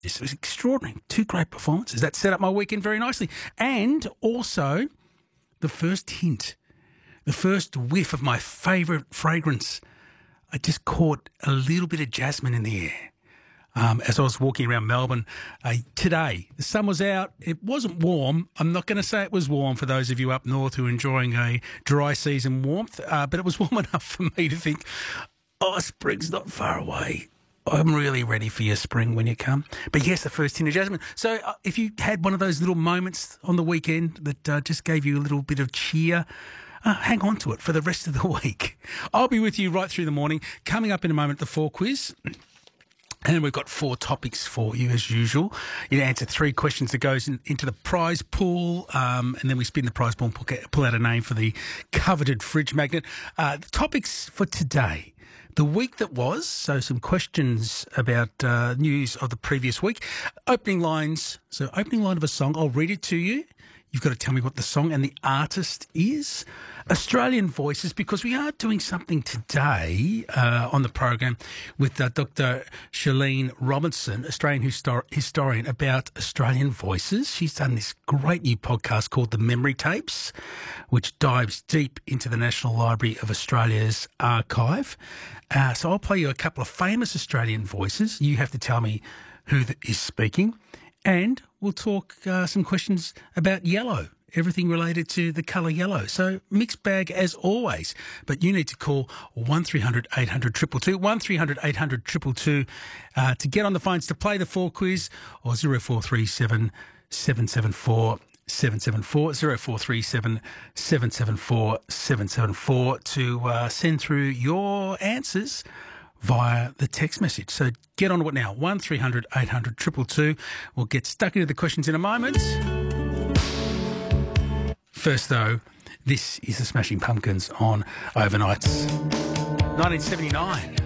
This was extraordinary. Two great performances. That set up my weekend very nicely. And also the first hint, the first whiff of my favourite fragrance. I just caught a little bit of jasmine in the air. As I was walking around Melbourne today. The sun was out. It wasn't warm. I'm not going to say it was warm for those of you up north who are enjoying a dry season warmth, but it was warm enough for me to think, spring's not far away. I'm really ready for your spring when you come. But yes, the first hint of jasmine. So if you had one of those little moments on the weekend that just gave you a little bit of cheer, hang on to it for the rest of the week. I'll be with you right through the morning. Coming up in a moment, the 4 quiz. And we've got 4 topics for you, as usual. You answer 3 questions that goes into the prize pool, and then we spin the prize pool and pull out a name for the coveted fridge magnet. The topics for today. The week that was, so some questions about news of the previous week. Opening lines. So opening line of a song, I'll read it to you. You've got to tell me what the song and the artist is. Australian voices, because we are doing something today on the program with Dr. Shalene Robinson, Australian historian, about Australian voices. She's done this great new podcast called The Memory Tapes, which dives deep into the National Library of Australia's archive. So I'll play you a couple of famous Australian voices. You have to tell me who is speaking. And we'll talk some questions about yellow, everything related to the colour yellow. So mixed bag as always. But you need to call 1300 800 222, 1300 800 222 to get on the phones to play the 4 quiz, or 0437 774 774, 0437 774 774 to send through your answers via the text message. So get on to it now. 1300 800 222. We'll get stuck into the questions in a moment. First, though, this is the Smashing Pumpkins on Overnights. 1979.